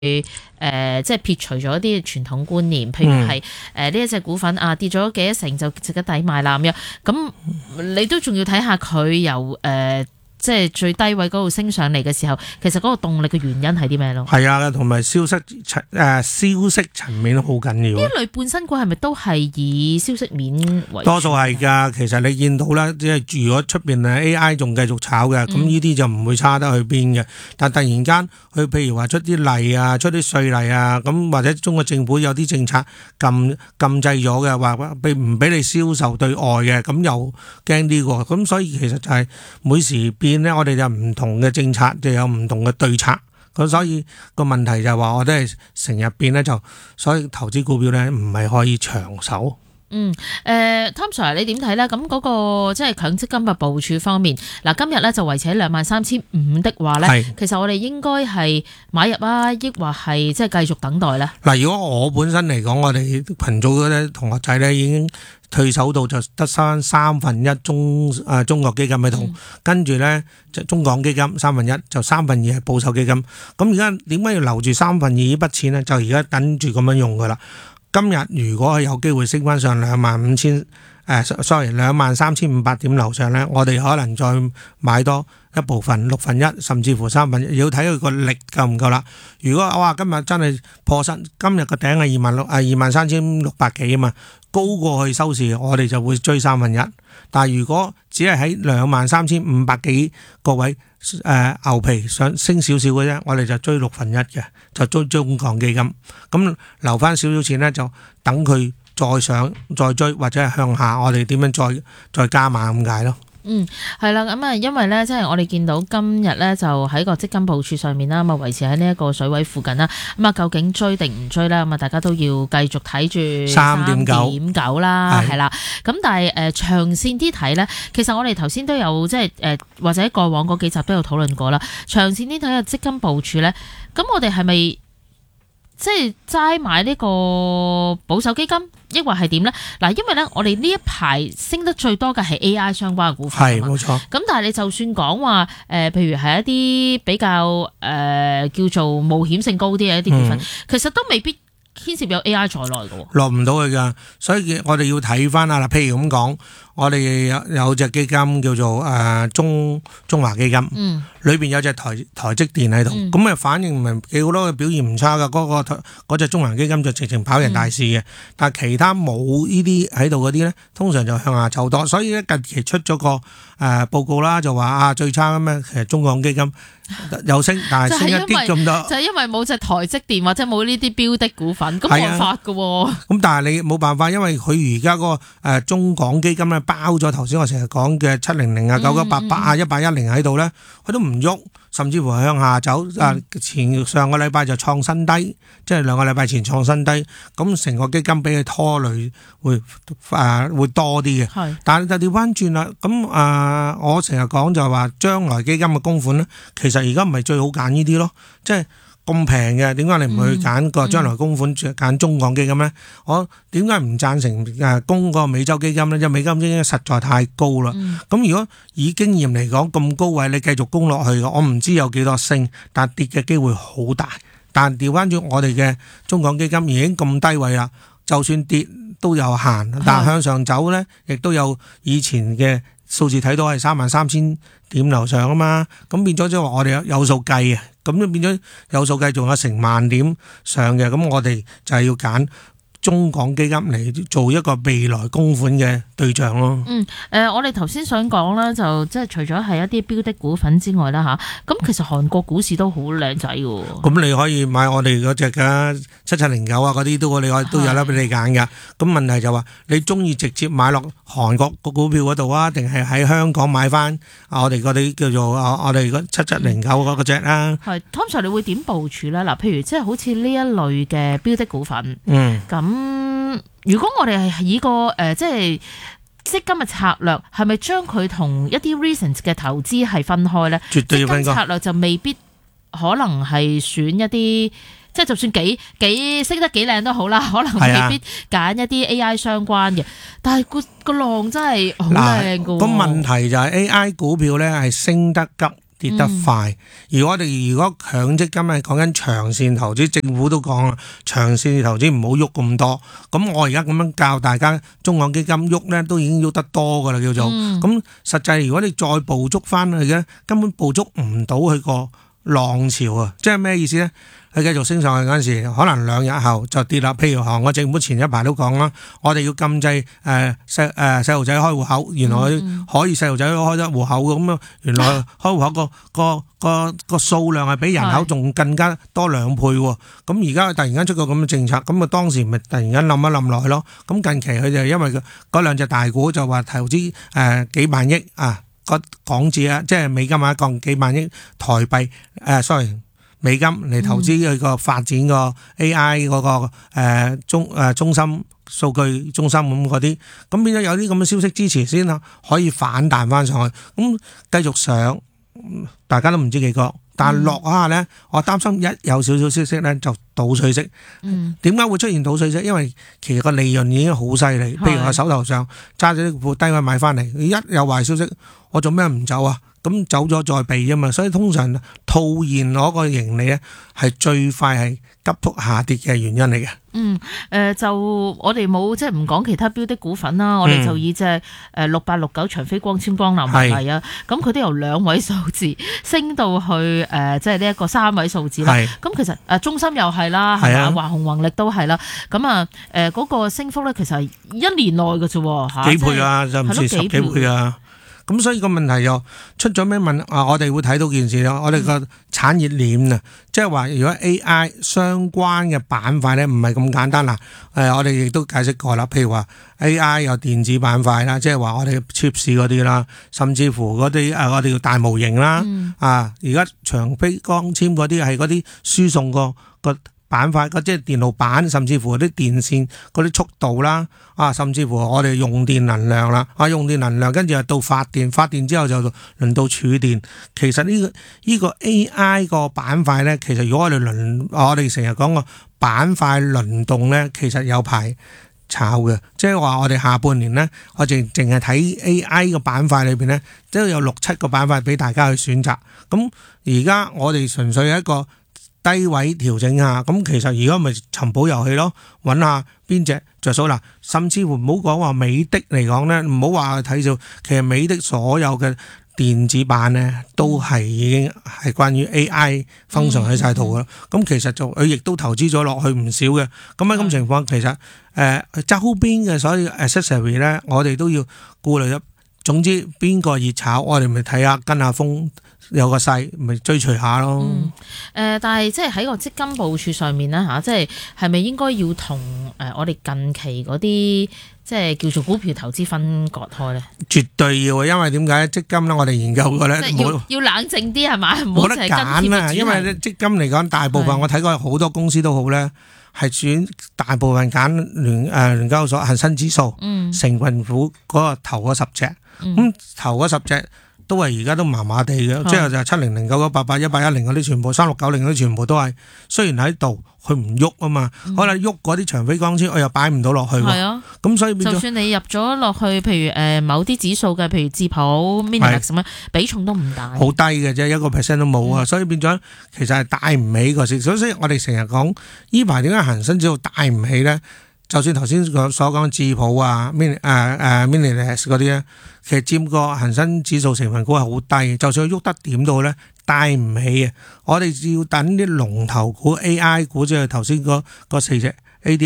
即係撇除咗一啲傳統觀念，譬如係呢一隻股份跌咗幾多成就值得抵買啦咁樣，咁你都仲要睇下佢由即係最低位嗰度升上嚟嘅時候，其實嗰個動力嘅原因係啲咩咯？ 係啊，同埋消息層面好緊要。 呢一類半新股係咪都係以消息面為主？ 多數係㗎，其實你見到啦，即係如果出邊AI 仲繼續炒嘅，咁呢啲就唔會差得去邊嘅。但突然間佢譬如話出啲例啊，出啲稅例啊，咁或者中國政府有啲政策禁制咗嘅，話唔俾你銷售對外嘅，咁又驚啲喎。咁所以其實就係每時變咧，我哋就唔同嘅政策就有唔同嘅對策。咁所以個問題就係話，我都係成日變咧，就所以投資股票咧唔係可以長手。 Tom Sir 你點睇咧？咁嗰個即係強積金嘅部署方面，嗱今日咧就維持喺23,500的話咧，其實我哋應該係買入啊，抑或係即係繼續等待咧？ 嗱，如果我本身嚟講，我哋群組嗰啲同學仔咧已經退守到就得翻1/3中國基金喺度，跟住咧就中港基金1/3，就2/3係保守基金。咁而家點解要留住2/3呢筆錢咧？就而家等住咁樣用噶啦。今日如果係有機會升翻上23,500點樓上咧，我哋可能再買多一部分1/6，甚至乎1/3，要睇佢個力夠唔夠啦。如果今日真係破新，今日個頂係23,600幾啊嘛，高過去收市，我哋就會追1/3。但係如果只係喺23,500幾個位牛皮想升少少嘅啫，我哋就追1/6嘅，就追中港基金。咁留翻少少錢咧，就等佢再上再追，或者係向下，我哋點樣再加碼咁解咯。 係啦，咁因為咧，即係我哋見到今日咧就喺個積金部署上面啦，咁維持喺呢一個水位附近啦。咁究竟追定唔追啦？咁大家都要繼續睇住3.9啦，係啦。咁但係長線啲睇咧，其實我哋頭先都有即係或者過往嗰幾集都有討論過啦。長線啲睇嘅積金部署咧，咁我哋係咪即係齋買呢個保守基金，抑或係點咧？嗱，因為咧，我哋呢一排升得最多嘅係 AI 相關嘅股份， 係冇錯。 咁但係你就算講話譬如係一啲比較叫做冒險性高啲嘅一啲股份，其實都未必牽涉有 AI 在內嘅， 落唔到去㗎。所以我哋要睇翻啊，譬如咁講，我哋有隻基金叫做中華基金，裏邊有隻台積電喺度，咁啊反應唔係幾好多，嘅表現唔差噶。嗰隻中華基金就直情跑贏大市嘅，但係其他冇呢啲喺度嗰啲咧，通常就向下走多。所以咧近期出咗個報告啦，就話最差咁樣，其實中港基金有升，但係升一啲咁多， 就係因為冇隻台積電或者冇呢啲標的股份，咁冇辦法噶。 咁但係你冇辦法，因為佢而家嗰個中港基金咧包咗頭先我成日講嘅700啊、9988啊、1110喺度咧，佢都唔喐，甚至乎向下走。上個禮拜就創新低，即係2個禮拜前創新低，咁成個基金俾佢拖累會多啲嘅。但係就調翻轉啦，咁我成日講就係話將來基金嘅供款咧，其實而家唔係最好揀呢啲咯，即係咁平嘅，點解你唔去揀個將來供款揀中港基金咧？我點解唔贊成供個美洲基金咧？因為美洲基金實在太高啦。咁如果以經驗嚟講，咁高位你繼續供落去嘅，我唔知有幾多升，但跌嘅機會好大。但調翻轉我哋嘅中港基金已經咁低位啦，就算跌都有限，但向上走咧，亦都有以前嘅數字睇到係33,000點樓上啊嘛，咁變咗即係話我哋有數計啊，咁就變咗有數計仲有成萬點上嘅，咁我哋就係要揀中港基金嚟做一個未來供款嘅對象咯。 我哋頭先想講啦，就即係除咗係一啲標的股份之外啦吓，咁其實韓國股市都好靚仔嘅。咁你可以買我哋嗰隻噶7709啊，嗰啲都有得俾你揀噶。咁問題就話你中意直接買落韓國個股票嗰度啊，定係喺香港買翻我哋嗰啲叫做我哋嗰7709嗰隻啊？係 Tom Sir，你會點部署咧？嗱，譬如即係好似呢一類嘅標的股份，咁如果我哋係以個即係積金嘅策略，係咪將佢同一啲 recent 嘅投資係分開咧？ 絕對要分開。積金策略就未必可能係選一啲，即係就算幾升得幾靚都好啦，可能未必揀一啲 AI 相關嘅。但係個浪真係好靚㗎喎。 個問題就係 AI 股票咧係升得急， 跌得快。如果強積金係講緊長線投資，政府都講啦，長線投資唔好喐咁多。咁我而家咁樣教大家，中港基金喐咧都已經喐得多噶啦，叫做。咁實際如果你再捕捉翻去嘅，根本捕捉唔到佢個浪潮啊！即係咩意思咧？佢繼續升上去嗰陣時，可能2日後就跌啦。譬如韓國政府前一排都講啦，我哋要禁制細路仔開戶口，原來可以細路仔開得戶口嘅，咁啊原來開戶口個數量係比人口仲更加多2倍喎。咁而家突然間出個咁嘅政策，咁啊當時咪突然間冧一冧落去咯。咁近期佢就因為嗰2隻大股就話投資幾萬億啊港紙啊，即係美金啊，降幾萬億台幣美金嚟投資佢個發展個 AI 嗰個中心數據中心咁嗰啲，咁變咗有啲咁嘅消息支持先啦，可以反彈翻上去，咁繼續上，大家都唔知幾個，但係落下咧，我擔心一有少少消息咧就倒水式。點解會出現倒水式？因為其實個利潤已經好犀利，譬如我手頭上揸咗啲股低位買翻嚟，一有壞消息，我做咩唔走啊？咁走咗再避啫嘛，所以通常套現攞個盈利咧係最快係急速下跌嘅原因嚟嘅。 就我哋冇即係唔講其他標的股份啦，我哋就以隻6869長飛光纖光能為例啊，咁佢都由2位數字升到去即係呢一個3位數字啦。咁其實中芯又係啦，係嘛，華虹宏力都係啦。咁啊嗰個升幅咧其實係1年內嘅啫， 幾倍啊，就唔知10幾倍啊。咁所以個問題又出咗咩問啊？我哋會睇到件事咯。我哋個產業鏈啊，即係話如果 AI 相關嘅板塊咧，唔係咁簡單啦。我哋亦都解釋過啦。譬如話 AI 有電子板塊啦，即係話我哋 chips 嗰啲啦，甚至乎嗰啲我哋叫大模型啦。而家長飛光纖嗰啲係嗰啲輸送個板塊，即係電路板，甚至乎啲電線嗰啲速度啦，甚至乎我哋用電能量啦，用電能量跟住到發電之後就輪到儲電。其實呢個 AI 個板塊咧，其實如果我哋成日講個板塊輪動咧，其實有排炒嘅。即係話我哋下半年咧，我淨係睇 AI 個板塊裏邊咧，都有6-7個板塊俾大家去選擇。咁而家我哋純粹係一個低位調整下，咁其實而家咪尋寶遊戲咯，揾下邊隻着數啦。甚至乎唔好講話美的嚟講咧，唔好話睇少，其實美的所有嘅電子版咧都係已經係關於 AI function 喺晒度噶啦。咁其實就佢亦都投資咗落去唔少嘅。咁喺咁情況，其實周邊嘅所有 accessory 咧，我哋都要顧慮一。總之邊個熱炒，我哋咪睇下跟下風，有個勢咪追隨下咯。 但係即係喺個積金部署上面啦嚇，即係咪應該要同我哋近期嗰啲即係叫做股票投資分割開咧？絕對要，因為點解積金咧？我哋研究過咧， 要冷靜啲係嘛？ 冇得揀啊！因為咧積金嚟講，大部分我睇過好多公司都好咧，係選大部分揀聯交所恒生指數成分股嗰個頭嗰10隻。咁頭嗰10隻都係而家都麻麻地嘅，即係就700、9988、110嗰啲全部3690嗰啲全部都係，雖然喺度佢唔喐啊嘛，可能喐嗰啲長飛光纖我又擺唔到落去喎。咁所以變咗，就算你入咗落去，譬如某啲指數嘅，譬如智普、Minimax 咁樣，比重都唔大，好低嘅啫，1% 都冇啊。所以變咗其實係帶唔起個市。所以我哋成日講呢排點解恒生指數帶唔起咧？就算頭先所講智普啊、Minimax 嗰啲咧，其實佔個恒生指數成分股係好低，就算佢喐得點到咧，帶唔起啊！我哋要等啲龍頭股 AI 股，即係頭先嗰4隻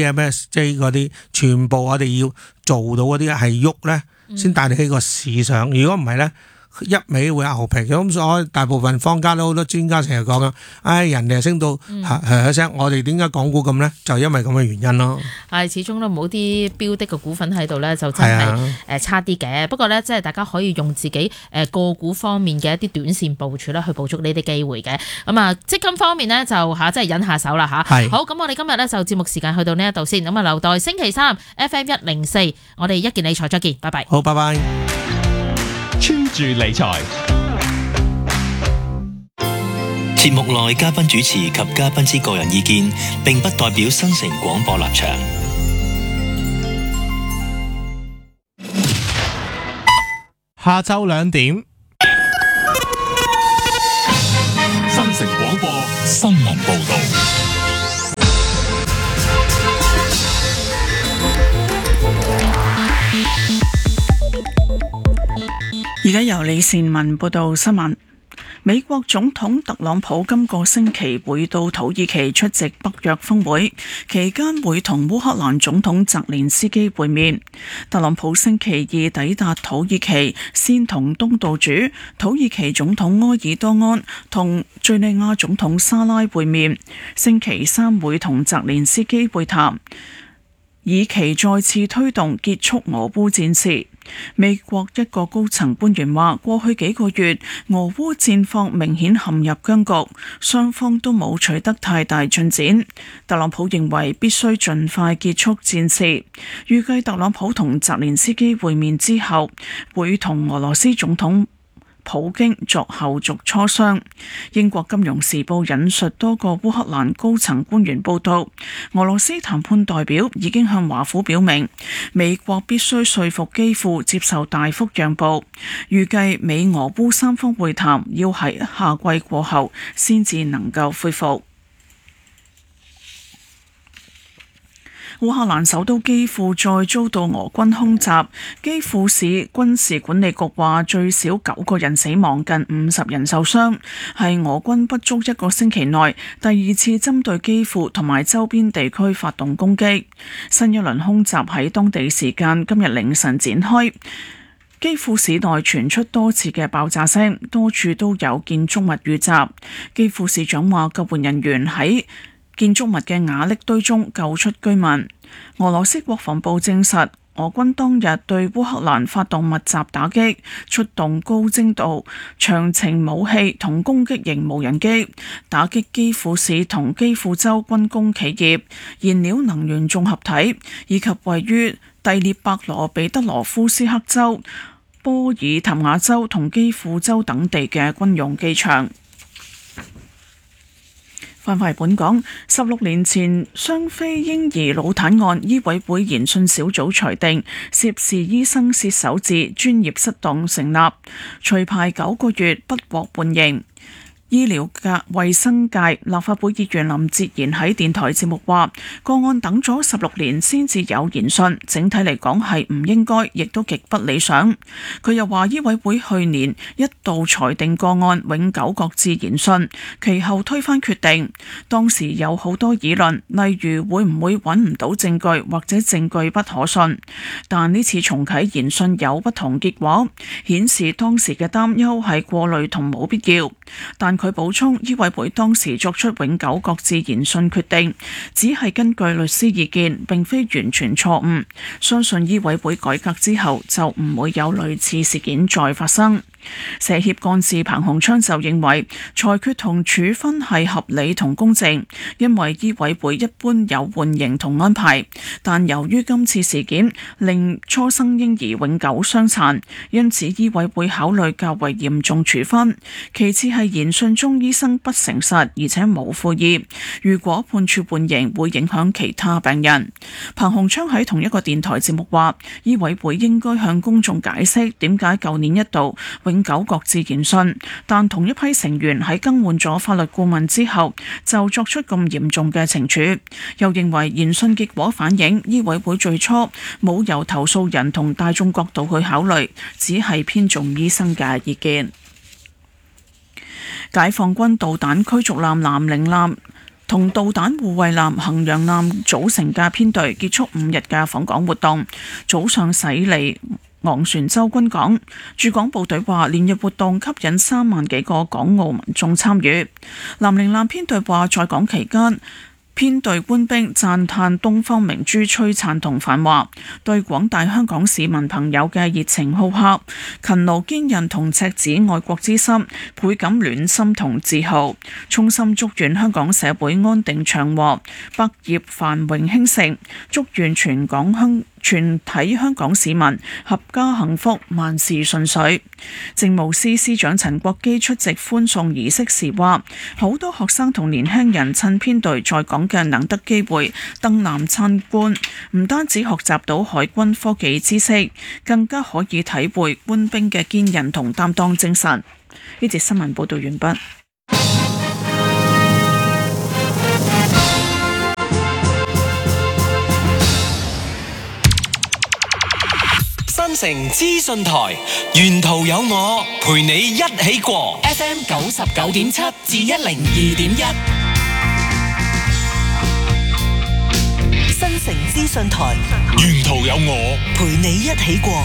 ADMSJ 嗰啲，全部我哋要做到嗰啲係喐咧，先帶得起個市上。如果唔係咧，一味會牛皮。咁所以大部分坊間都好多專家成日講啊，人哋升到一聲，我哋點解港股咁咧？就因為咁嘅原因咯。係始終都冇啲標的嘅股份喺度咧，就真係差啲嘅。不過咧，即係大家可以用自己個股方面嘅一啲短線部署咧，去捕捉呢啲機會嘅。咁啊，積金方面咧就即係忍下手啦嚇。好，咁我哋今日咧就節目時間去到呢一度先。咁啊，留待星期3 FM 104，我哋一件理財再見，拜拜。好，拜拜。 專注理財。節目內嘉賓主持及嘉賓之個人意見，並不代表新城廣播立場。 下晝2點， 新聞報道。 而家由李善文報道新聞。美國總統特朗普今個星期會到土耳其出席北約峰會，期間會同烏克蘭總統澤連斯基會面。特朗普星期二抵達土耳其，先同東道主土耳其總統埃爾多安同敘利亞總統沙拉會面，星期三會同澤連斯基會談，以期再次推動結束俄烏戰事。美國一個高層官員話，過去幾個月俄烏戰況明顯陷入僵局，雙方都冇取得太大進展。特朗普認為必須盡快結束戰事，預計特朗普同澤連斯基會面之後，會同俄羅斯總統普京作後續磋商。英國金融時報引述多個烏克蘭高層官員報道，俄羅斯談判代表已經向華府表明，美國必須說服基輔接受大幅讓步。預計美俄烏三方會談要喺夏季過後先至能夠恢復。烏克蘭首都基輔再遭到俄軍空襲，基輔市軍事管理局話最少9個人死亡，近50人受傷，係俄軍不足一個星期內第二次針對基輔同埋周邊地區發動攻擊。新一輪空襲喺當地時間今日凌晨展開，基輔市內傳出多次嘅爆炸聲，多處都有建築物遇襲。基輔市長話救援人員喺建築物嘅瓦礫堆中救出居民。俄羅斯國防部證實，俄軍當日對烏克蘭發動密集打擊，出動高精度長程武器同攻擊型無人機，打擊基輔市同基輔州軍工企業、燃料能源綜合體，以及位於第聶伯羅彼得羅夫斯克州、波爾塔瓦州同基輔州等地嘅軍用機場。翻返嚟本港，16年前雙非嬰兒腦癱案，醫委會研訊小組裁定涉事醫生薛守志專業失當成立，除牌9個月，不獲判刑。醫療界、衛生界立法會議員林哲賢喺電台節目話，個案等咗16年先至有研訊，整體嚟講係唔應該，亦都極不理想。佢又話，醫委會去年一度裁定個案永久擱置研訊，其後推翻決定。當時有好多議論，例如會唔會揾唔到證據或者證據不可信。但呢次重啟研訊有不同結果，顯示當時嘅擔憂係過慮同冇必要。但佢補充，醫委會當時作出永久擱置研訊決定，只係根據律師意見，並非完全錯誤。相信醫委會改革之後，就唔會有類似事件再發生。社協幹事彭鴻昌就認為裁決同處分係合理同公正，因為醫委會一般有緩刑同安排，但由於今次事件令初生嬰兒永久傷殘，因此醫委會考慮較為嚴重處分。其次係研訊中醫生不誠實而且冇悔意，如果判處緩刑會影響其他病人。彭鴻昌喺同一個電台節目話，醫委會應該向公眾解釋點解舊年一度永久擱置研訊，但同一批成員喺更換咗法律顧問之後就作出咁嚴重嘅懲處。又認為研訊結果反映醫委會最初冇由投訴人同大眾角度去考慮，只係偏重醫生嘅意見。解放軍導彈驅逐艦南寧艦同導彈護衛艦衡陽艦組成嘅編隊結束5日嘅訪港活動，早上駛離昂船洲軍港。駐港部隊話，連日活動吸引3萬幾個港澳民眾參與。南寧艦編隊話，在港期間，編隊官兵讚嘆東方明珠璀璨同繁華，對廣大香港市民朋友嘅熱情好客、勤勞堅韌同赤子愛國之心，倍感暖心同自豪。衷心祝願香港社會安定祥和，百業繁榮興盛，祝願全體香港市民合家幸福，萬事順遂。政務司司長陳國基出席歡送儀式時話，好多學生同年輕人趁編隊在港嘅難得機會登艦參觀，唔單止學習到海軍科技知識，更加可以體會官兵嘅堅韌同擔當精神。呢節新聞報道完畢。 城資訊台，沿途有我陪你一起過 FM 99.7至102.1， 新城資訊台， 沿途有我陪你一起過。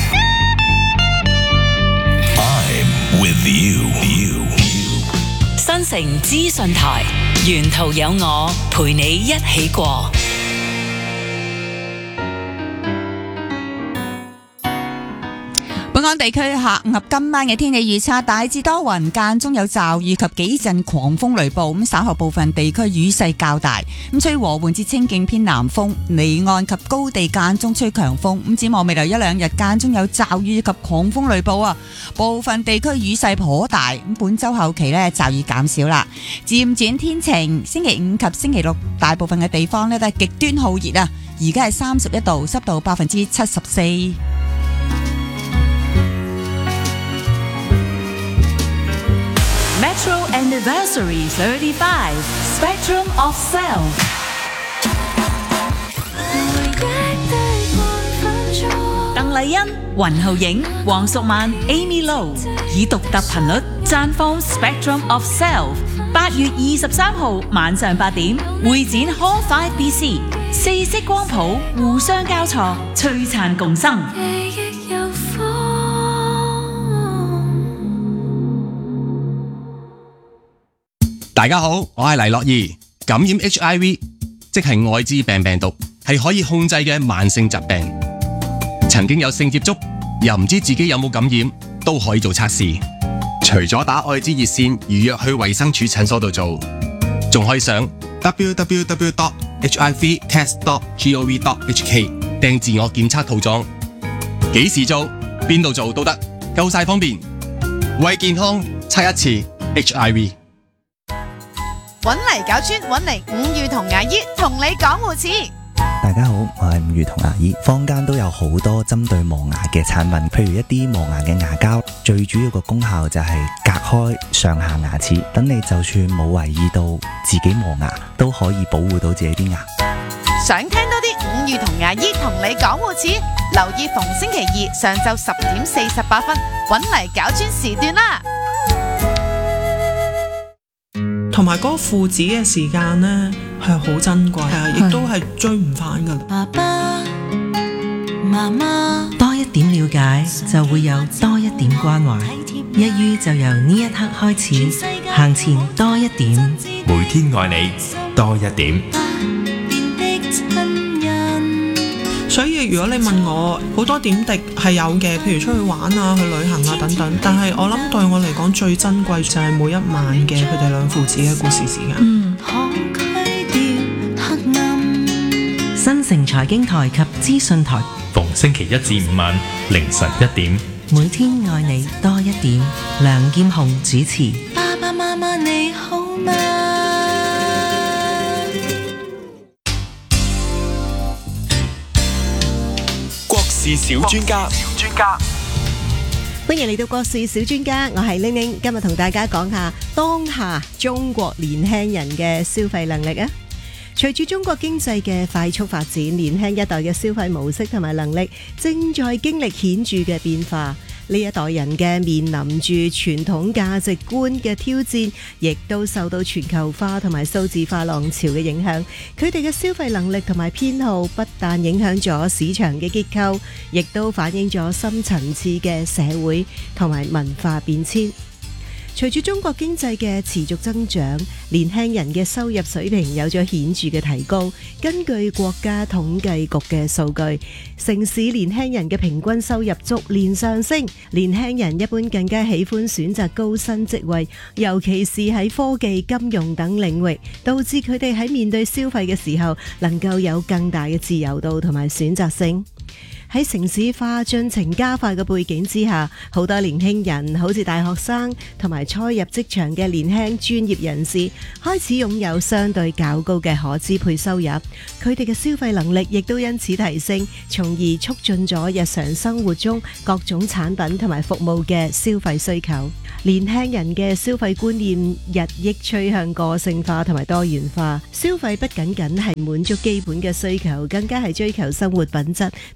I'm with you。 新城資訊台，沿途有我陪你一起過。 本港地區下午及今晚嘅天氣預測，大致多雲，間中有驟雨及幾陣狂風雷暴，咁稍後部分地區雨勢較大，咁吹和緩至清勁偏南風，離岸及高地間中吹強風，咁展望未來一兩日間中有驟雨及狂風雷暴啊，部分地區雨勢頗大，咁本週後期呢驟雨減少啦，漸轉天晴，星期五及星期六大部分嘅地方呢都係極端酷熱啊，而家係31度，濕度74%。 Metro Anniversary 35 Spectrum of Sound。 鄧麗欣、雲浩影、黃淑曼、Amy Low 以獨特頻率綻放 Spectrum of Self。 8月23號晚上8點，會展 Hall 5BC， 四色光譜互相交錯，璀璨共生。 大家好，我係黎樂怡。感染 HIV， 即係愛滋病病毒，係可以控制嘅慢性疾病。曾經有性接觸，又唔知自己有冇感染，都可以做測試。除咗打愛滋熱線預約去衛生署診所度做，仲可以上 www.hivtest.gov.hk 訂自我檢測套裝。幾時做，邊度做都得，夠晒方便。為健康測一次 HIV。 搵嚟搞村，搵嚟五月同牙醫同你講護齒。 大家好，我係五月同牙醫。坊間都有好多針對磨牙嘅產品，譬如一啲磨牙嘅牙膠，最主要個功效就係隔開上下牙齒，等你就算冇為意到自己磨牙，都可以保護到自己啲牙。 想聽多啲五月同牙醫同你講護齒，留意逢星期二上晝10:48，搵嚟搞村時段啦。 同埋嗰個父子嘅時間呢，係好珍貴，亦都係追唔返噶。 爸爸媽媽多一點了解，就會有多一點關懷。一於就由呢一刻開始，行前多一點， 每天愛你多一點。 所以如果你問我，好多點滴係有嘅，譬如出去玩啊、去旅行啊等等。但係我諗對我嚟講最珍貴就係每一晚嘅佢哋兩父子嘅故事時間。 新城財經台及資訊台， 逢星期一至五晚凌晨1點， 每天愛你多一點。梁劍虹主持。 爸爸媽媽你好嗎？ 國事小專家， 歡迎嚟到國事小專家，我係玲玲，今日同大家講下當下中國年輕人嘅消費能力啊。隨住中國經濟嘅快速發展，年輕一代嘅消費模式同埋能力正在經歷顯著嘅變化。呢一代人嘅面臨住傳統價值觀嘅挑戰，亦都受到全球化同埋數字化浪潮嘅影響。佢哋嘅消費能力同埋偏好不但影響咗市場嘅結構，亦都反映咗深層次嘅社會同埋文化變遷。隨住中國經濟嘅持續增長，年輕人嘅收入水平有咗顯著嘅提高。根據國家統計局嘅數據，城市年輕人嘅平均收入逐年上升，年輕人一般更加喜歡選擇高薪職位，尤其是喺科技、金融等領域，導致佢哋喺面對消費嘅時候，能夠有更大嘅自由度同埋選擇性。喺城市化進程加快嘅背景之下，好多年輕人好似大學生同埋初入職場嘅年輕專業人士，開始擁有相對較高嘅可支配收入，佢哋嘅消費能力亦都因此提升，從而促進咗日常生活中各種產品同埋服務嘅消費需求。年輕人嘅消費觀念日益趨向個性化同埋多元化，消費不僅僅係滿足基本嘅需求，更加係追求生活品質同埋自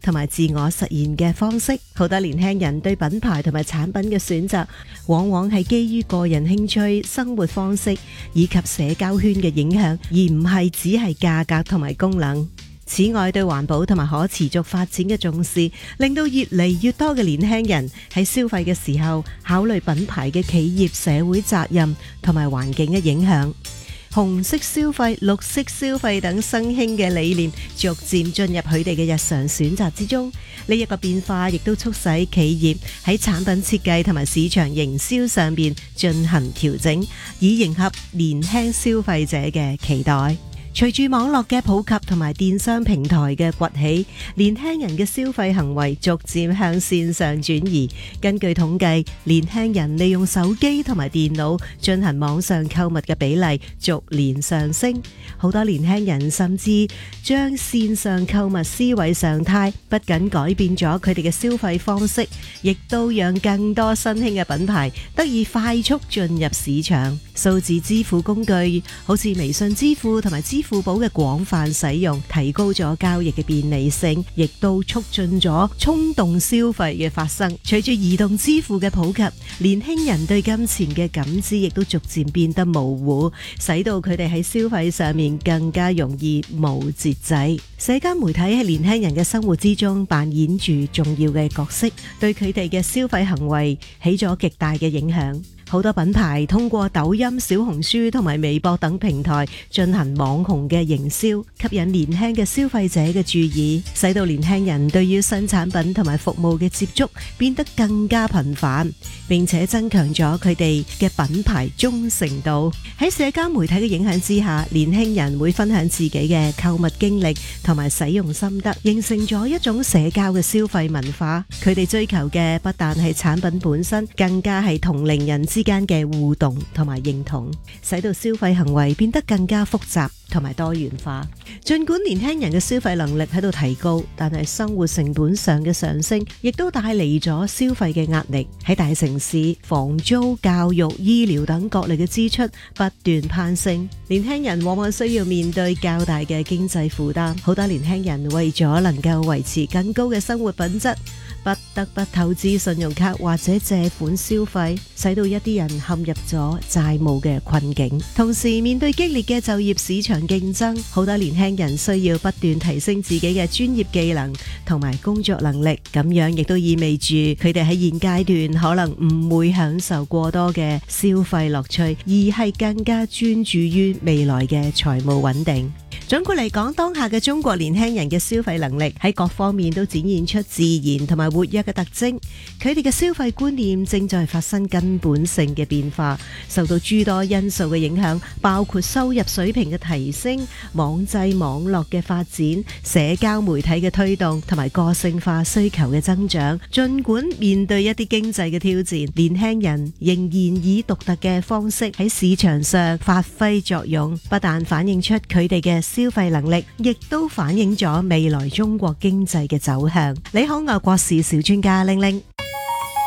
我實現嘅方式。好多年輕人對品牌同埋產品嘅選擇，往往係基於個人興趣、生活方式以及社交圈嘅影響，而唔係只係價格同埋功能。此外，對環保同埋可持續發展嘅重視，令到越嚟越多嘅年輕人喺消費嘅時候考慮品牌嘅企業社會責任同埋環境嘅影響。紅色消費、綠色消費等新興嘅理念逐漸進入佢哋嘅日常選擇之中。呢一個變化亦都促使企業喺產品設計同埋市場營銷上邊進行調整，以迎合年輕消費者嘅期待。隨住網絡嘅普及同埋電商平台嘅崛起，年輕人嘅消費行為逐漸向線上轉移。根據統計，年輕人利用手機同埋電腦進行網上購物嘅比例逐年上升。好多年輕人甚至將線上購物思維常態，不僅改變咗佢哋嘅消費方式，亦都讓更多新興嘅品牌得以快速進入市場。數字支付工具好似微信支付同埋支付寶嘅廣泛使用，提高咗交易嘅便利性，亦都促進咗衝動消費嘅發生。隨住移動支付嘅普及，年輕人對金錢嘅感知亦都逐漸變得模糊，使到佢哋喺消費上面更加容易冇節制。社交媒體喺年輕人嘅生活之中扮演住重要嘅角色，對佢哋嘅消費行為起咗極大嘅影響。好多品牌通過抖音、小紅書同埋微博等平台進行網紅嘅營銷，吸引年輕嘅消費者嘅注意，使到年輕人對於新產品同埋服務嘅接觸變得更加頻繁，並且增強咗佢哋嘅品牌忠誠度。喺社交媒體嘅影響之下，年輕人會分享自己嘅購物經歷同埋使用心得，形成咗一種社交嘅消費文化。佢哋追求嘅不但係產品本身，更加係同齡人之間嘅互動同埋認同，使到消費行為變得更加複雜同埋多元化。盡管年輕人嘅消費能力喺度提高，但係生活成本上嘅上升，亦都帶嚟咗消費嘅壓力。喺大城市，房租、教育、醫療等各類嘅支出不斷攀升，年輕人往往需要面對較大嘅經濟負擔。好多年輕人為咗能夠維持更高嘅生活品質，不得不透支信用卡或者借款消費，使到一啲人陷入咗債務嘅困境。同時面對激烈嘅就業市場競爭，好多年輕人需要不斷提升自己嘅專業技能同埋工作能力，咁樣亦都意味住佢哋喺現階段可能唔會享受過多嘅消費樂趣，而係更加專注於未來嘅財務穩定。總括嚟講，當下嘅中國年輕人嘅消費能力喺各方面都展現出自然同埋活躍嘅特徵，佢哋嘅消費觀念正在發生根本性嘅變化，受到諸多因素嘅影響，包括收入水平嘅提升、網際網絡嘅發展、社交媒體嘅推動同埋個性化需求嘅增長。儘管面對一啲經濟嘅挑戰，年輕人仍然以獨特嘅方式喺市場上發揮作用，不但反映出佢哋嘅消費能力，亦都反映咗未來中國經濟嘅走向。你好，我係國事小專家玲玲。